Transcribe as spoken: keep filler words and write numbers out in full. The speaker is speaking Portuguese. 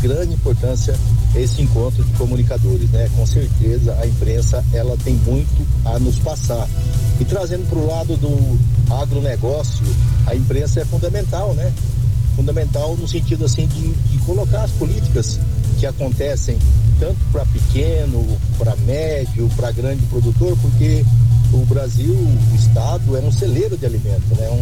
grande importância esse encontro de comunicadores, né? Com certeza a imprensa, ela tem muito a nos passar. E trazendo para o lado do agronegócio, a imprensa é fundamental, né? Fundamental no sentido assim de, de colocar as políticas que acontecem tanto para pequeno, para médio, para grande produtor, porque o Brasil, o estado, é um celeiro de alimento, né?